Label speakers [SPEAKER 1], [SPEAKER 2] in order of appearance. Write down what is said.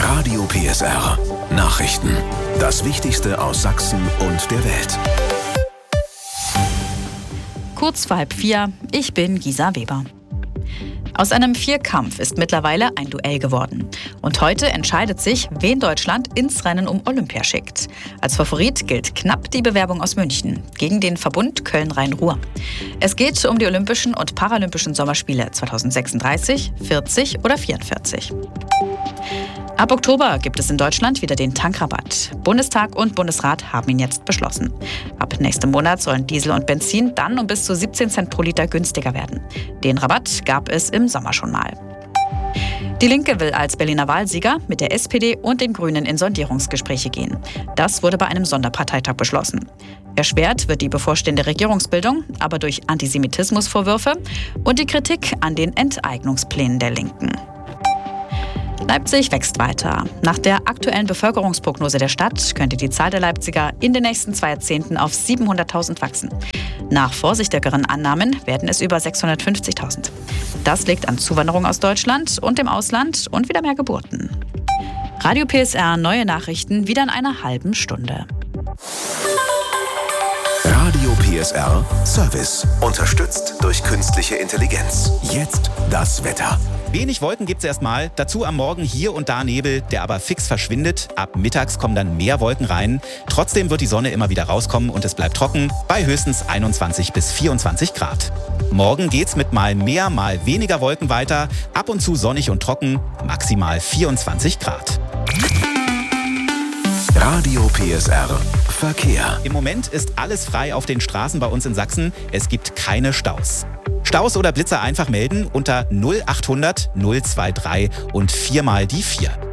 [SPEAKER 1] Radio PSR. Nachrichten. Das Wichtigste aus Sachsen und der Welt.
[SPEAKER 2] Kurz vor 3:30, ich bin Gisa Weber. Aus einem Vierkampf ist mittlerweile ein Duell geworden. Und heute entscheidet sich, wen Deutschland ins Rennen um Olympia schickt. Als Favorit gilt knapp die Bewerbung aus München gegen den Verbund Köln-Rhein-Ruhr. Es geht um die Olympischen und Paralympischen Sommerspiele 2036, 40 oder 44. Ab Oktober gibt es in Deutschland wieder den Tankrabatt. Bundestag und Bundesrat haben ihn jetzt beschlossen. Ab nächstem Monat sollen Diesel und Benzin dann um bis zu 17 Cent pro Liter günstiger werden. Den Rabatt gab es im Sommer schon mal. Die Linke will als Berliner Wahlsieger mit der SPD und den Grünen in Sondierungsgespräche gehen. Das wurde bei einem Sonderparteitag beschlossen. Erschwert wird die bevorstehende Regierungsbildung aber durch Antisemitismusvorwürfe und die Kritik an den Enteignungsplänen der Linken. Leipzig wächst weiter. Nach der aktuellen Bevölkerungsprognose der Stadt könnte die Zahl der Leipziger in den nächsten 2 Jahrzehnten auf 700.000 wachsen. Nach vorsichtigeren Annahmen werden es über 650.000. Das liegt an Zuwanderung aus Deutschland und dem Ausland und wieder mehr Geburten. Radio PSR, neue Nachrichten, wieder in einer halben Stunde.
[SPEAKER 1] Radio PSR Service. Unterstützt durch künstliche Intelligenz. Jetzt das Wetter.
[SPEAKER 3] Wenig Wolken gibt's erstmal, dazu am Morgen hier und da Nebel, der aber fix verschwindet. Ab mittags kommen dann mehr Wolken rein. Trotzdem wird die Sonne immer wieder rauskommen und es bleibt trocken bei höchstens 21 bis 24 Grad. Morgen geht's mit mal mehr, mal weniger Wolken weiter. Ab und zu sonnig und trocken, maximal 24 Grad.
[SPEAKER 1] Radio PSR Verkehr.
[SPEAKER 3] Im Moment ist alles frei auf den Straßen bei uns in Sachsen. Es gibt keine Staus. Staus oder Blitzer einfach melden unter 0800 023 und 4 mal die 4.